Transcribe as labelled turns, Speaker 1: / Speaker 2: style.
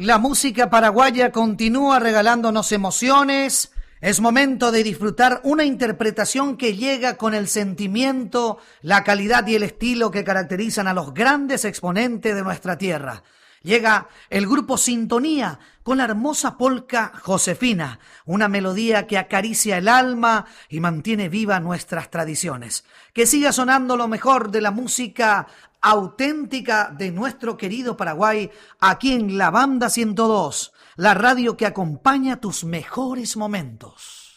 Speaker 1: La música paraguaya continúa regalándonos emociones. Es momento de disfrutar una interpretación que llega con el sentimiento, la calidad y el estilo que caracterizan a los grandes exponentes de nuestra tierra. Llega el grupo Sintonía con la hermosa polca Josefina, una melodía que acaricia el alma y mantiene viva nuestras tradiciones. Que siga sonando lo mejor de la música auténtica de nuestro querido Paraguay, aquí en la Banda 102, la radio que acompaña tus mejores momentos.